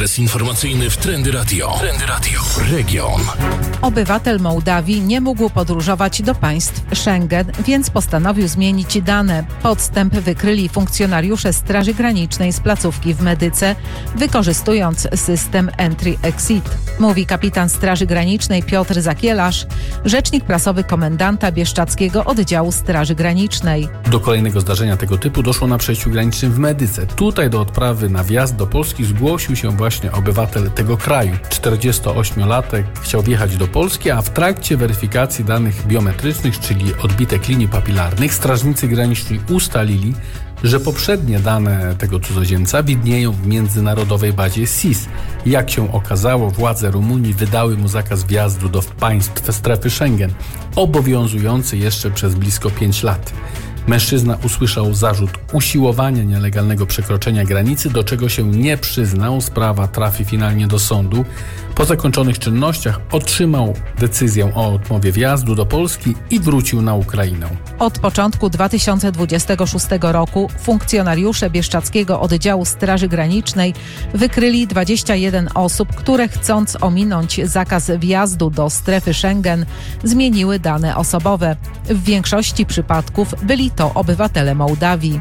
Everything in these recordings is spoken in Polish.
Okres informacyjny w Trendy Radio. Trendy Radio. Region. Obywatel Mołdawii nie mógł podróżować do państw Schengen, więc postanowił zmienić dane. Podstęp wykryli funkcjonariusze Straży Granicznej z placówki w Medyce, wykorzystując system Entry-Exit. Mówi kapitan Straży Granicznej Piotr Zakielarz, rzecznik prasowy komendanta Bieszczadzkiego Oddziału Straży Granicznej. Do kolejnego zdarzenia tego typu doszło na przejściu granicznym w Medyce. Tutaj do odprawy na wjazd do Polski zgłosił się właśnie obywatel tego kraju. 48-latek chciał wjechać do Polski, a w trakcie weryfikacji danych biometrycznych, czyli odbitek linii papilarnych, strażnicy graniczni ustalili, że poprzednie dane tego cudzoziemca widnieją w międzynarodowej bazie SIS. Jak się okazało, władze Rumunii wydały mu zakaz wjazdu do państw strefy Schengen, obowiązujący jeszcze przez blisko 5 lat. Mężczyzna usłyszał zarzut usiłowania nielegalnego przekroczenia granicy, do czego się nie przyznał. Sprawa trafi finalnie do sądu. Po zakończonych czynnościach otrzymał decyzję o odmowie wjazdu do Polski i wrócił na Ukrainę. Od początku 2026 roku funkcjonariusze Bieszczadzkiego Oddziału Straży Granicznej wykryli 21 osób, które chcąc ominąć zakaz wjazdu do strefy Schengen, zmieniły dane osobowe. W większości przypadków byli to obywatele Mołdawii.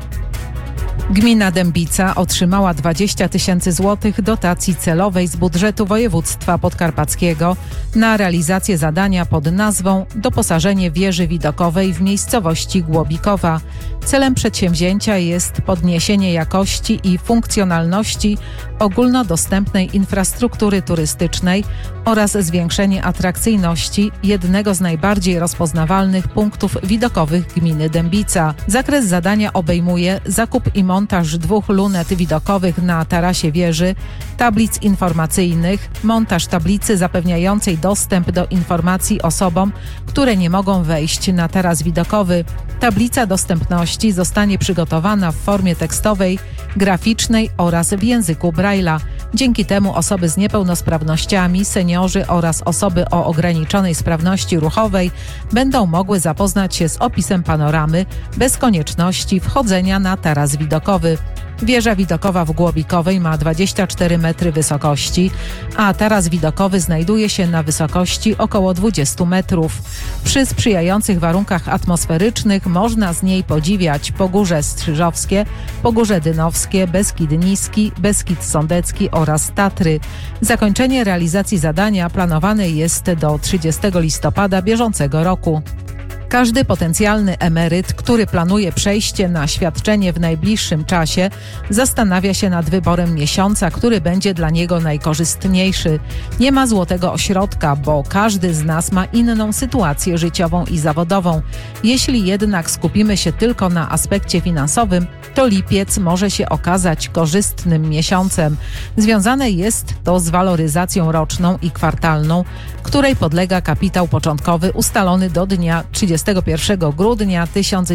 Gmina Dębica otrzymała 20 000 złotych dotacji celowej z budżetu województwa podkarpackiego na realizację zadania pod nazwą Doposażenie wieży widokowej w miejscowości Głobikowa. Celem przedsięwzięcia jest podniesienie jakości i funkcjonalności ogólnodostępnej infrastruktury turystycznej oraz zwiększenie atrakcyjności jednego z najbardziej rozpoznawalnych punktów widokowych gminy Dębica. Zakres zadania obejmuje zakup i montaż 2 lunet widokowych na tarasie wieży, tablic informacyjnych, montaż tablicy zapewniającej dostęp do informacji osobom, które nie mogą wejść na taras widokowy. Tablica dostępności zostanie przygotowana w formie tekstowej, graficznej oraz w języku Braille'a. Dzięki temu osoby z niepełnosprawnościami, seniorzy oraz osoby o ograniczonej sprawności ruchowej będą mogły zapoznać się z opisem panoramy bez konieczności wchodzenia na taras widokowy. Wieża widokowa w Głobikowej ma 24 metry wysokości, a taras widokowy znajduje się na wysokości około 20 metrów. Przy sprzyjających warunkach atmosferycznych można z niej podziwiać Pogórze Strzyżowskie, Pogórze Dynowskie, Beskid Niski, Beskid Sądecki oraz Tatry. Zakończenie realizacji zadania planowane jest do 30 listopada bieżącego roku. Każdy potencjalny emeryt, który planuje przejście na świadczenie w najbliższym czasie, zastanawia się nad wyborem miesiąca, który będzie dla niego najkorzystniejszy. Nie ma złotego ośrodka, bo każdy z nas ma inną sytuację życiową i zawodową. Jeśli jednak skupimy się tylko na aspekcie finansowym, to lipiec może się okazać korzystnym miesiącem. Związane jest to z waloryzacją roczną i kwartalną, której podlega kapitał początkowy ustalony do dnia 31 grudnia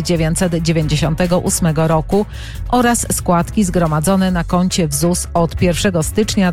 1998 roku oraz składki zgromadzone na koncie w ZUS od 1 stycznia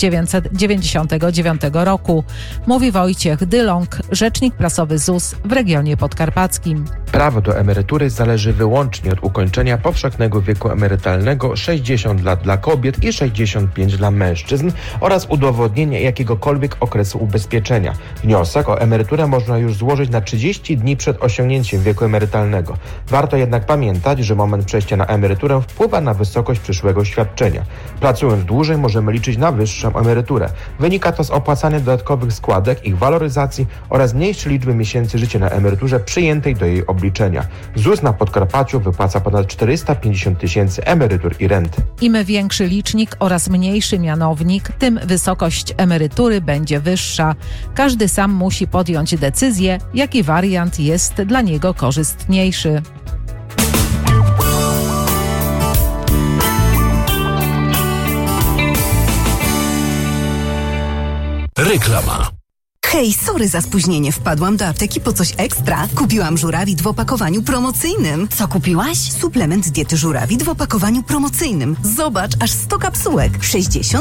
1999 roku, mówi Wojciech Dylong, rzecznik prasowy ZUS w regionie podkarpackim. Prawo do emerytury zależy wyłącznie od ukończenia powszechnego wieku emerytalnego 60 lat dla kobiet i 65 dla mężczyzn oraz udowodnienia jakiegokolwiek okresu ubezpieczenia. Wniosek o emeryturę można już złożyć na 30 dni przed osiągnięciem wieku emerytalnego. Warto jednak pamiętać, że moment przejścia na emeryturę wpływa na wysokość przyszłego świadczenia. Pracując dłużej możemy liczyć na wyższą emeryturę. Wynika to z opłacania dodatkowych składek, ich waloryzacji oraz mniejszej liczby miesięcy życia na emeryturze przyjętej do jej obliczenia. ZUS na Podkarpaciu wypłaca ponad 450 000 emerytur i rent. Im większy licznik oraz mniejszy mianownik, tym wysokość emerytury będzie wyższa. Każdy sam musi podjąć decyzję, jaki wariant jest dla niego korzystniejszy. Reklama. Hej, sorry za spóźnienie. Wpadłam do apteki po coś ekstra. Kupiłam żurawit w opakowaniu promocyjnym. Co kupiłaś? Suplement z diety żurawit w opakowaniu promocyjnym. Zobacz, aż 100 kapsułek. 60